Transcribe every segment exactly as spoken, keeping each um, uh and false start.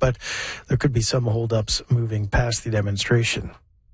but there could be some holdups moving past the demonstration.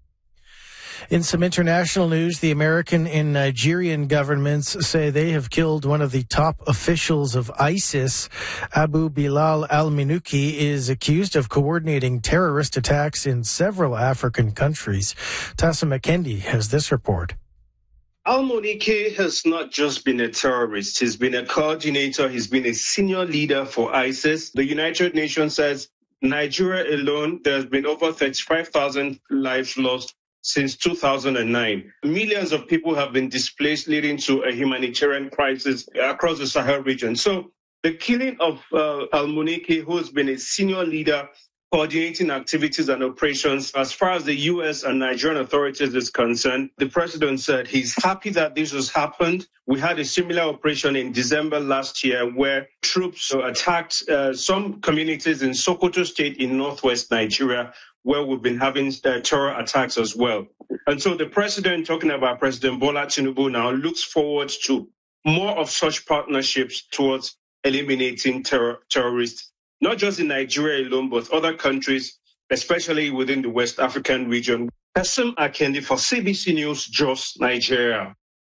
In some international news, the American and Nigerian governments say they have killed one of the top officials of ISIS. Abu Bilal al-Minuki is accused of coordinating terrorist attacks in several African countries. Tassa McKendy has this report. Al-Muniki has not just been a terrorist. He's been a coordinator. He's been a senior leader for ISIS. The United Nations says Nigeria alone, there's been over thirty-five thousand lives lost since two thousand nine. Millions of people have been displaced, leading to a humanitarian crisis across the Sahel region. So the killing of uh, Al-Muniki, who has been a senior leader coordinating activities and operations, as far as the U S and Nigerian authorities is concerned, the president said he's happy that this has happened. We had a similar operation in December last year where troops attacked uh, some communities in Sokoto State in northwest Nigeria, where we've been having uh, terror attacks as well. And so the president, talking about President Bola Tinubu now, looks forward to more of such partnerships towards eliminating terror, terrorists, not just in Nigeria alone, but other countries, especially within the West African region. Kasim Akendi for C B C News, Jos, Nigeria.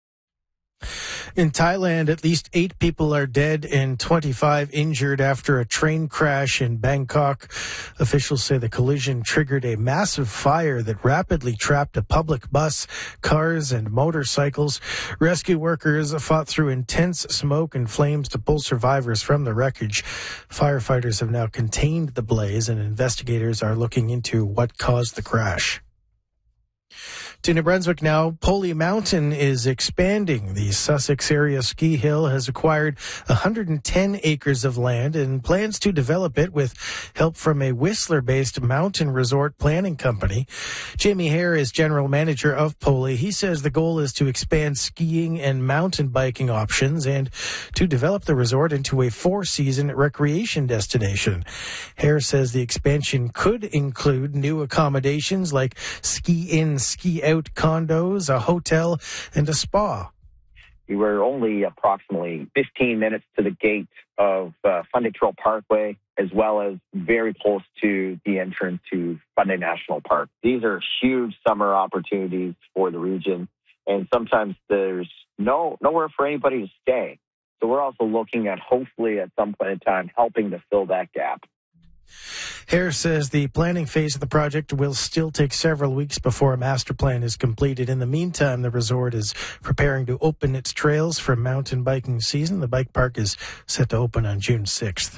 In Thailand, at least eight people are dead and twenty-five injured after a train crash in Bangkok. Officials say the collision triggered a massive fire that rapidly trapped a public bus, cars, and motorcycles. Rescue workers fought through intense smoke and flames to pull survivors from the wreckage. Firefighters have now contained the blaze, and investigators are looking into what caused the crash. To New Brunswick now, Poley Mountain is expanding. The Sussex area ski hill has acquired one hundred ten acres of land and plans to develop it with help from a Whistler-based mountain resort planning company. Jamie Hare is general manager of Poley. He says the goal is to expand skiing and mountain biking options and to develop the resort into a four-season recreation destination. Hare says the expansion could include new accommodations like ski-in, ski-out condos, a hotel, and a spa. We were only approximately fifteen minutes to the gate of uh, Fundy Trail Parkway, as well as very close to the entrance to Fundy National Park. These are huge summer opportunities for the region, and sometimes there's no nowhere for anybody to stay. So we're also looking at, hopefully at some point in time, helping to fill that gap. Hare says the planning phase of the project will still take several weeks before a master plan is completed. In the meantime, the resort is preparing to open its trails for mountain biking season. The bike park is set to open on June sixth.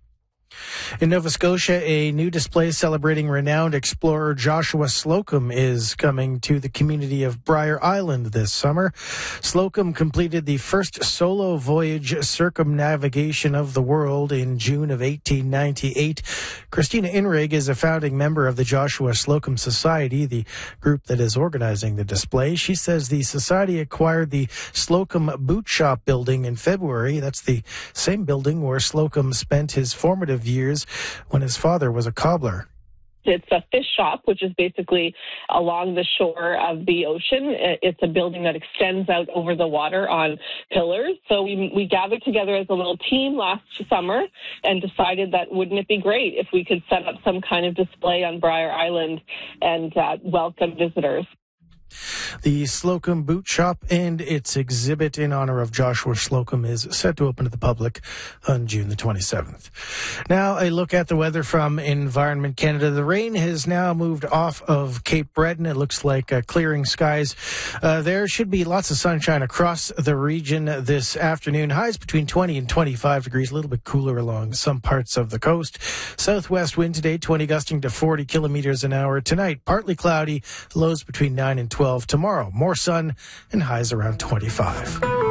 In Nova Scotia, a new display celebrating renowned explorer Joshua Slocum is coming to the community of Briar Island this summer. Slocum completed the first solo voyage circumnavigation of the world in June of eighteen ninety-eight. Christina Inrig is a founding member of the Joshua Slocum Society, the group that is organizing the display. She says the society acquired the Slocum Boot Shop building in February. That's the same building where Slocum spent his formative years when his father was a cobbler. It's a fish shop, which is basically along the shore of the ocean. It's a building that extends out over the water on pillars. So we, we gathered together as a little team last summer and decided that wouldn't it be great if we could set up some kind of display on Briar Island and uh, welcome visitors. The Slocum Boot Shop and its exhibit in honor of Joshua Slocum is set to open to the public on June the twenty-seventh. Now a look at the weather from Environment Canada. The rain has now moved off of Cape Breton. It looks like uh, clearing skies. Uh, there should be lots of sunshine across the region this afternoon. Highs between twenty and twenty-five degrees, a little bit cooler along some parts of the coast. Southwest wind today, twenty gusting to forty kilometers an hour. Tonight, partly cloudy, lows between nine and twelve. Tomorrow, more sun and highs around twenty-five.